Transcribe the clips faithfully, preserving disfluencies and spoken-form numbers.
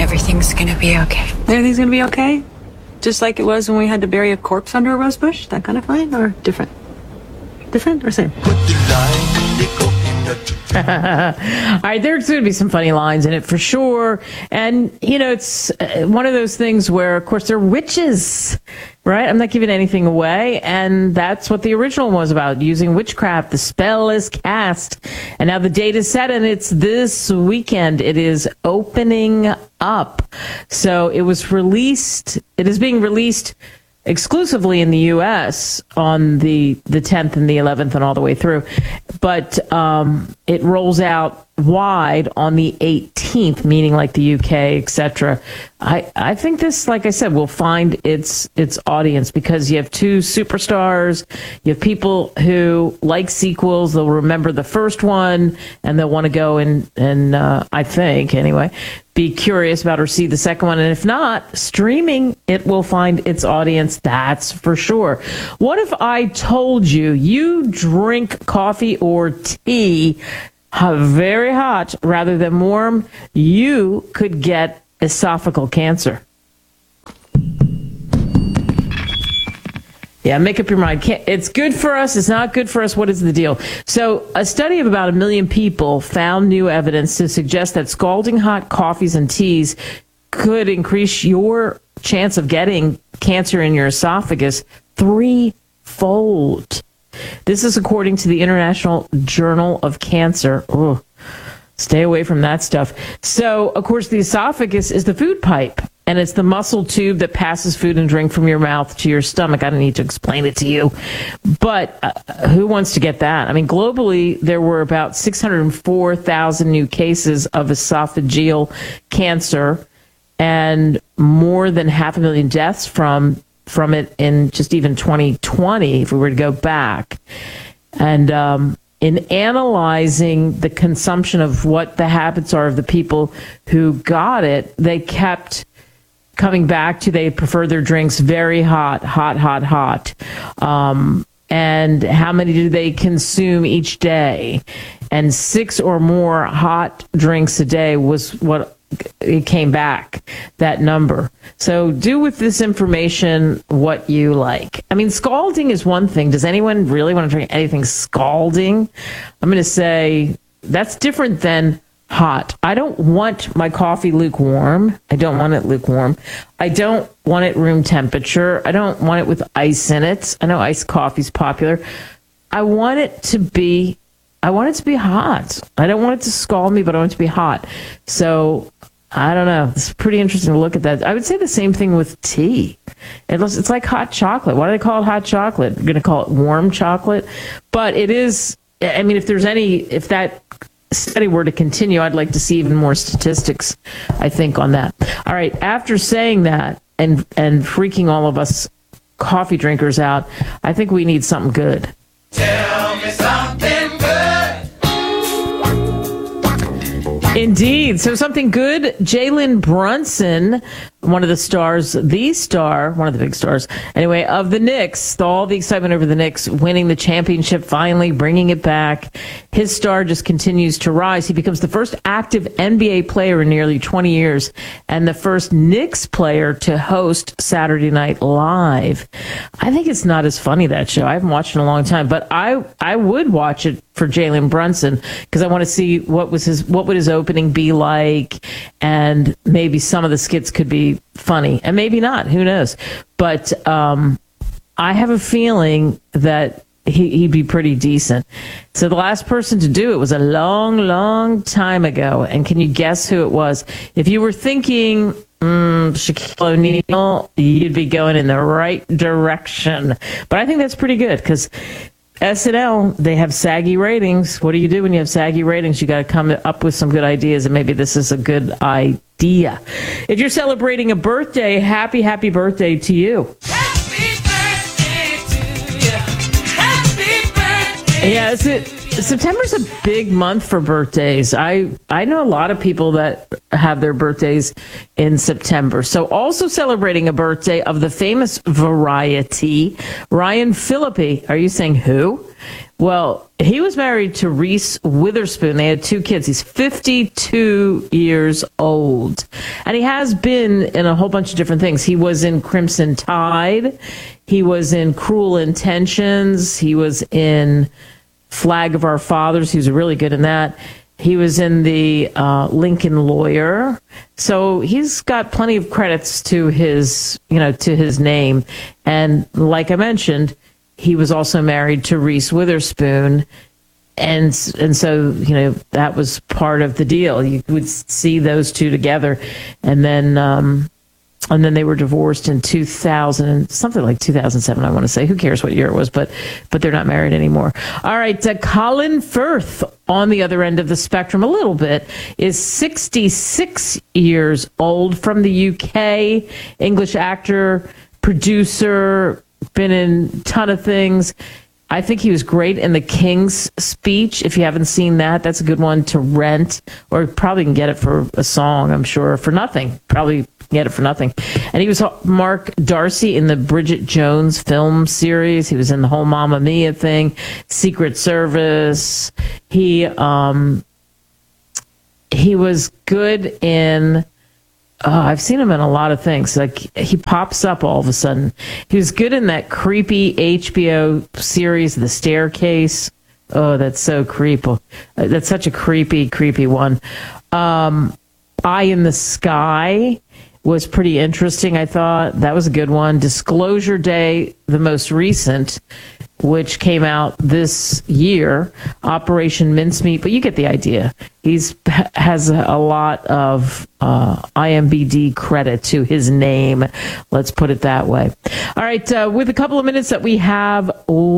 everything's gonna be okay. Everything's gonna be okay? Just like it was when we had to bury a corpse under a rose bush? That kind of fine? Or different? Different or same? All right, there's going to be some funny lines in it for sure. And, you know, it's uh, one of those things where, of course, they're witches, right? I'm not giving anything away. And that's what the original was about, using witchcraft. The spell is cast. And now the date is set, and it's this weekend. It is opening up. So it was released. It is being released exclusively in the U S on the, the tenth and the eleventh and all the way through. But um, it rolls out wide on the eighteenth, meaning like the U K, et cetera. I, I think this, like I said, will find its its audience because you have two superstars. You have people who like sequels. They'll remember the first one, and they'll want to go and, and uh, I think, anyway, be curious about or see the second one. And if not, streaming, it will find its audience, that's for sure. What if I told you you drink coffee or tea uh, very hot rather than warm, you could get esophageal cancer? Yeah, make up your mind. Can't, it's good for us. It's not good for us. What is the deal? So a study of about a million people found new evidence to suggest that scalding hot coffees and teas could increase your chance of getting cancer in your esophagus threefold. This is according to the International Journal of Cancer. Ugh. Stay away from that stuff. So, of course, the esophagus is the food pipe, and it's the muscle tube that passes food and drink from your mouth to your stomach. I don't need to explain it to you. But uh, who wants to get that? I mean, globally, there were about six hundred four thousand new cases of esophageal cancer and more than half a million deaths from from it in just even twenty twenty, if we were to go back. And um in analyzing the consumption of what the habits are of the people who got it, they kept coming back to they prefer their drinks very hot, hot, hot, hot. Um, and how many do they consume each day? And six or more hot drinks a day was what it came back, that number. So do with this information what you like. I mean, scalding is one thing. Does anyone really want to drink anything scalding? I'm going to say that's different than hot. I don't want my coffee lukewarm. I don't want it lukewarm. I don't want it room temperature. I don't want it with ice in it. I know iced coffee's popular. I want it to be I want it to be hot. I don't want it to scald me, but I want it to be hot. So, I don't know. It's pretty interesting to look at that. I would say the same thing with tea. It's, it's like hot chocolate. Why do they call it hot chocolate? We're going to call it warm chocolate. But it is, I mean, if there's any, if that study were to continue, I'd like to see even more statistics, I think, on that. All right. After saying that and, and freaking all of us coffee drinkers out, I think we need something good. Tell me something good. Indeed. So something good. Jalen Brunson, one of the stars, the star, one of the big stars, anyway, of the Knicks, all the excitement over the Knicks winning the championship, finally bringing it back. His star just continues to rise. He becomes the first active N B A player in nearly twenty years and the first Knicks player to host Saturday Night Live. I think it's not as funny, that show. I haven't watched it in a long time, but I, I would watch it for Jalen Brunson because I want to see what was his, what would his opening be like, and maybe some of the skits could be funny and maybe not, who knows. But um I have a feeling that he, he'd be pretty decent. So the last person to do it was a long long time ago, and can you guess who it was? If you were thinking mm, Shaquille O'Neal, you'd be going in the right direction. But I think that's pretty good because S N L, they have saggy ratings. What do you do when you have saggy ratings? You got to come up with some good ideas, and maybe this is a good idea. If you're celebrating a birthday, happy, happy birthday to you. Happy birthday to you. Happy birthday. Yeah, it's it. September's a big month for birthdays. I, I know a lot of people that have their birthdays in September. So also celebrating a birthday of the famous Variety, Ryan Phillippe. Are you saying who? Well, he was married to Reese Witherspoon. They had two kids. He's fifty-two years old. And he has been in a whole bunch of different things. He was in Crimson Tide. He was in Cruel Intentions. He was in Flag of Our Fathers. He was really good in that. He was in the uh, Lincoln Lawyer. So he's got plenty of credits to his, you know, to his name. And like I mentioned, he was also married to Reese Witherspoon. And and so, you know, that was part of the deal. You would see those two together. And then um, and then they were divorced in two thousand, something like two thousand seven, I want to say. Who cares what year it was, but but they're not married anymore. All right, uh, Colin Firth, on the other end of the spectrum a little bit, is sixty-six years old, from the U K, English actor, producer, been in a ton of things. I think he was great in The King's Speech. If you haven't seen that, that's a good one to rent, or probably can get it for a song, I'm sure, for nothing. Probably get it for nothing. And he was Mark Darcy in the Bridget Jones film series. He was in the whole Mamma Mia thing, Secret Service. He um he was good in Oh, I've seen him in a lot of things. Like, he pops up all of a sudden. He was good in that creepy H B O series, The Staircase. Oh, that's so creepy. That's such a creepy, creepy one. Um, Eye in the Sky was pretty interesting, I thought. That was a good one. Disclosure Day, the most recent, which came out this year. Operation Mincemeat, but you get the idea. He's has a lot of uh, I M D B credit to his name. Let's put it that way. All right, uh, with a couple of minutes that we have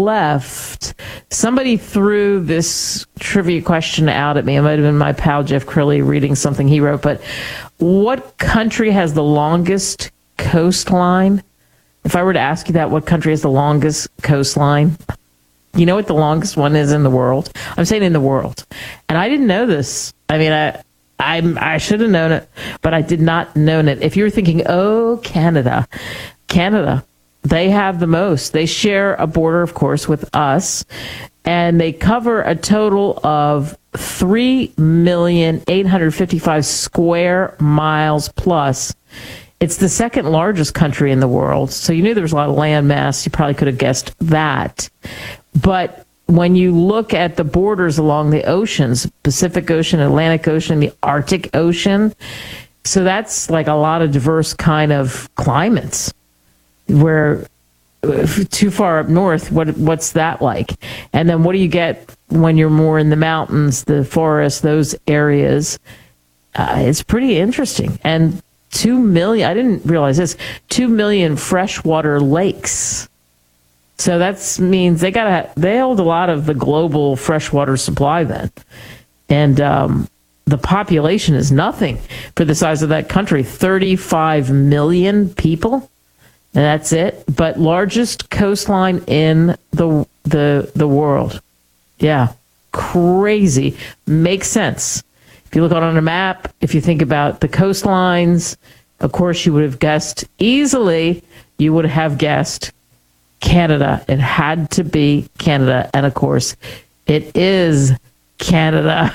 left, somebody threw this trivia question out at me. It might have been my pal Jeff Crilly reading something he wrote, but what country has the longest coastline? If I were to ask you that, what country has the longest coastline? You know what the longest one is in the world? I'm saying in the world. And I didn't know this. I mean, I I, I should have known it, but I did not know it. If you were thinking, oh, Canada, Canada, they have the most. They share a border, of course, with us, and they cover a total of three million eight hundred fifty-five square miles plus. It's the second largest country in the world, so you knew there was a lot of land mass. You probably could have guessed that. But when you look at the borders along the oceans, Pacific Ocean, Atlantic Ocean, the Arctic Ocean, so that's like a lot of diverse kind of climates. Where too far up north, what what's that like? And then what do you get when you're more in the mountains, the forests, those areas? Uh, it's pretty interesting. And Two million, I didn't realize this, two million freshwater lakes. So that means they gotta, they hold a lot of the global freshwater supply then. And um, the population is nothing for the size of that country, thirty-five million people. And that's it. But largest coastline in the the the world. Yeah, crazy. Makes sense. If you look on a map, if you think about the coastlines, of course, you would have guessed easily, you would have guessed Canada. It had to be Canada. And of course, it is Canada.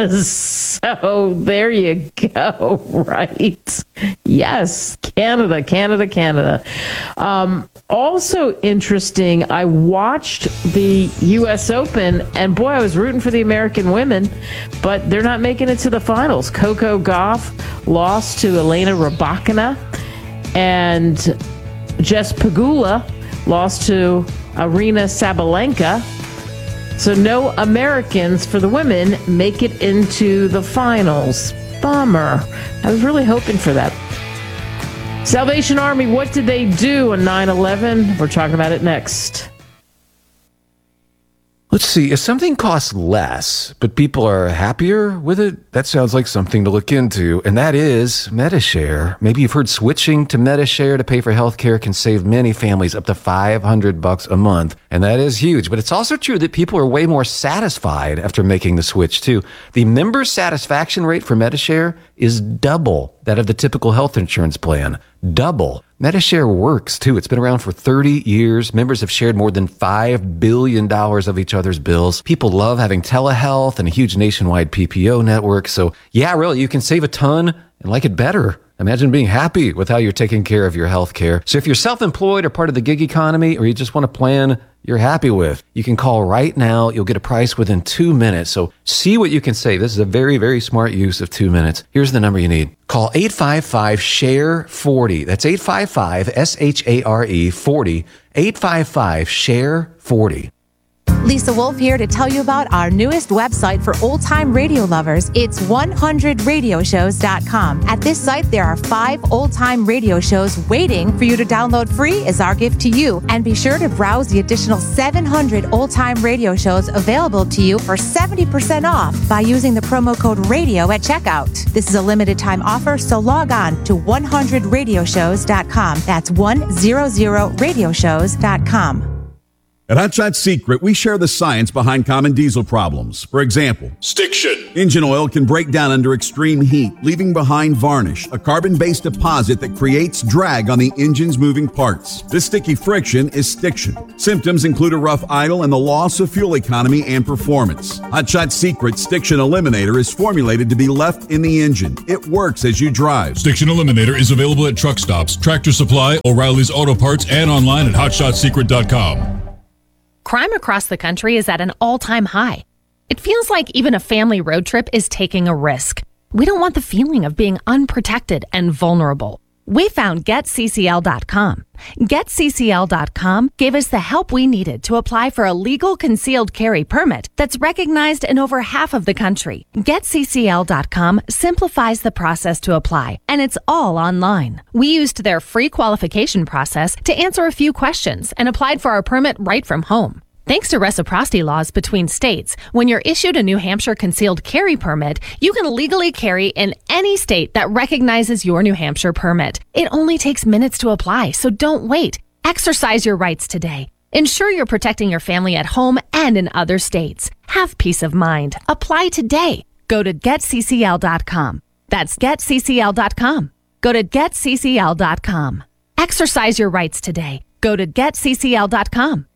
So there you go, right? Yes, Canada, Canada, Canada. Um, also interesting, I watched the U S Open, and boy, I was rooting for the American women, but they're not making it to the finals. Coco Gauff lost to Elena Rybakina, and Jess Pegula lost to Arina Sabalenka. So no Americans for the women make it into the finals. Bummer. I was really hoping for that. Salvation Army, what did they do on nine eleven? We're talking about it next. Let's see, if something costs less, but people are happier with it, that sounds like something to look into, and that is Medi-Share. Maybe you've heard switching to Medi-Share to pay for healthcare can save many families up to five hundred bucks a month, and that is huge. But it's also true that people are way more satisfied after making the switch, too. The member satisfaction rate for Medi-Share is double that of the typical health insurance plan. double. Medishare works, too. It's been around for thirty years. Members have shared more than five billion dollars of each other's bills. People love having telehealth and a huge nationwide P P O network. So, yeah, really, you can save a ton and like it better. Imagine being happy with how you're taking care of your health care. So if you're self-employed or part of the gig economy, or you just want a plan you're happy with, you can call right now. You'll get a price within two minutes. So see what you can save. This is a very, very smart use of two minutes. Here's the number you need. Call eight five five, S H A R E, forty. That's eight five five, S H A R E, forty. eight five five, S H A R E, forty. Lisa Wolf here to tell you about our newest website for old-time radio lovers. It's one hundred radio shows dot com. At this site, there are five old-time radio shows waiting for you to download free as our gift to you. And be sure to browse the additional seven hundred old-time radio shows available to you for seventy percent off by using the promo code RADIO at checkout. This is a limited-time offer, so log on to one hundred radio shows dot com. That's one hundred radio shows dot com. At Hot Shot Secret, we share the science behind common diesel problems. For example, Stiction. Engine oil can break down under extreme heat, leaving behind varnish, a carbon-based deposit that creates drag on the engine's moving parts. This sticky friction is stiction. Symptoms include a rough idle and the loss of fuel economy and performance. Hot Shot Secret Stiction Eliminator is formulated to be left in the engine. It works as you drive. Stiction Eliminator is available at truck stops, Tractor Supply, O'Reilly's Auto Parts, and online at hot shot secret dot com. Crime across the country is at an all-time high. It feels like even a family road trip is taking a risk. We don't want the feeling of being unprotected and vulnerable. We found Get C C L dot com. Get C C L dot com gave us the help we needed to apply for a legal concealed carry permit that's recognized in over half of the country. Get C C L dot com simplifies the process to apply, and it's all online. We used their free qualification process to answer a few questions and applied for our permit right from home. Thanks to reciprocity laws between states, when you're issued a New Hampshire concealed carry permit, you can legally carry in any state that recognizes your New Hampshire permit. It only takes minutes to apply, so don't wait. Exercise your rights today. Ensure you're protecting your family at home and in other states. Have peace of mind. Apply today. Go to Get C C L dot com. That's Get C C L dot com. Go to Get C C L dot com. Exercise your rights today. Go to Get C C L dot com.